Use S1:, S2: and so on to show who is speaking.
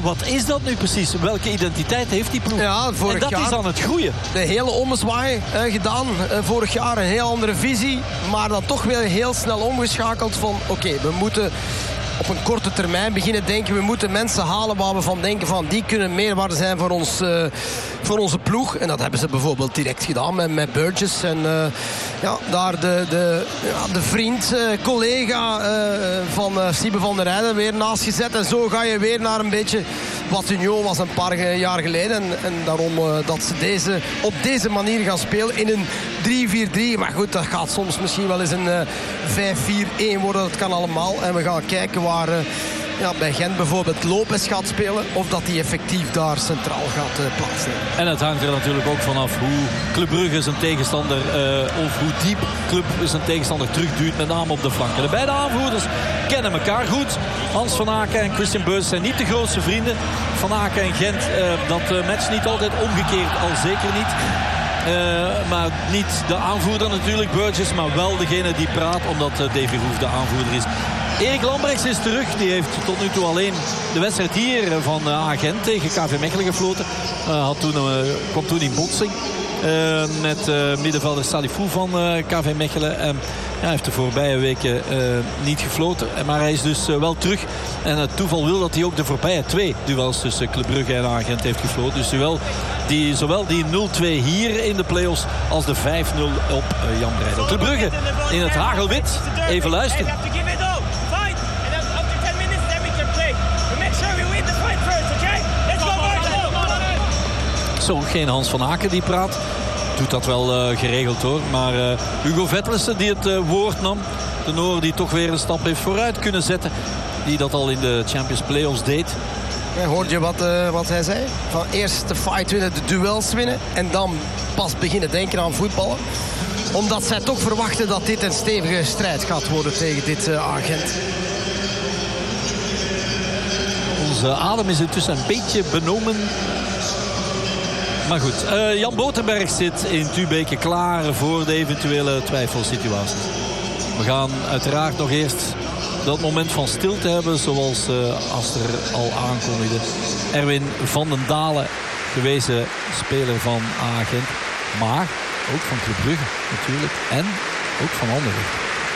S1: wat is dat nu precies? Welke identiteit heeft die ploeg?
S2: Ja,
S1: en dat is aan het groeien.
S2: De hele ommezwaai gedaan. Vorig jaar een heel andere visie. Maar dan toch weer heel snel omgeschakeld van... Oké, we moeten op een korte termijn beginnen denken. We moeten mensen halen waar we van denken van... Die kunnen meerwaarde zijn voor onze ploeg. En dat hebben ze bijvoorbeeld direct gedaan met Burgess. En daar de vriend, collega van Siebe van der Rijden weer naast gezet. En zo ga je weer naar een beetje wat Union was een paar jaar geleden. En daarom dat ze op deze manier gaan spelen in een 3-4-3. Maar goed, dat gaat soms misschien wel eens een 5-4-1 worden. Dat kan allemaal. En we gaan kijken waar bij Gent bijvoorbeeld Lopez gaat spelen. Of dat hij effectief daar centraal gaat plaatsen.
S1: En het hangt er natuurlijk ook vanaf hoe Club Brugge zijn tegenstander... of hoe diep Club zijn tegenstander terugduwt. Met name op de flanken. De beide aanvoerders kennen elkaar goed. Hans van Aken en Christian Beus zijn niet de grootste vrienden. Van Aken en Gent, dat matcht niet altijd. Omgekeerd al zeker niet. Maar niet de aanvoerder natuurlijk, Burgess, maar wel degene die praat, omdat Davy Roef de aanvoerder is. Erik Lambrechts is terug. Die heeft tot nu toe alleen de wedstrijd hier van Gent tegen KV Mechelen gefloten. Kwam toen in botsing met middenvelder Salifou van KV Mechelen. Hij heeft de voorbije weken niet gefloten. Maar hij is dus wel terug. En het toeval wil dat hij ook de voorbije 2 duels tussen Club Brugge en Agent heeft gefloten. Dus zowel die 0-2 hier in de play-offs als de 5-0 op Jan Breidel. Club Brugge in het hagelwit. Even luisteren. Zo, geen Hans van Aken die praat. Doet dat wel geregeld hoor. Maar Hugo Vetlesen die het woord nam. De Noor die toch weer een stap heeft vooruit kunnen zetten. Die dat al in de Champions Playoffs deed.
S2: Hoorde je wat hij zei? Van eerst de fight winnen, de duels winnen. En dan pas beginnen denken aan voetballen. Omdat zij toch verwachten dat dit een stevige strijd gaat worden tegen dit Agent.
S1: Onze adem is intussen een beetje benomen. Maar goed, Jan Botenberg zit in Tubeke klaar voor de eventuele twijfelsituaties. We gaan uiteraard nog eerst dat moment van stilte hebben, zoals Aster al aankondigde. Erwin van den Dalen, gewezen speler van Agent, maar ook van Club Brugge natuurlijk en ook van Anderlecht.